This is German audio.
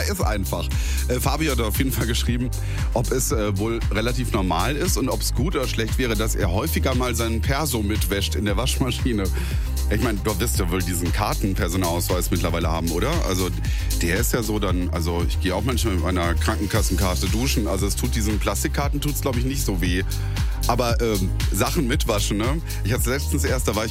ist einfach. Fabio hat auf jeden Fall geschrieben, ob es wohl relativ normal ist und ob es gut oder schlecht wäre, dass er häufiger mal seinen Perso mitwäscht in der Waschmaschine. Ich meine, du wirst ja wohl diesen Kartenpersonalausweis mittlerweile haben, oder? Also der ist ja so dann, also ich gehe auch manchmal mit meiner Krankenkassenkarte duschen, also es tut diesen Plastikkarten, tut's glaube ich nicht so weh. Aber Sachen mitwaschen, ne? Ich hatte letztens erst, da war ich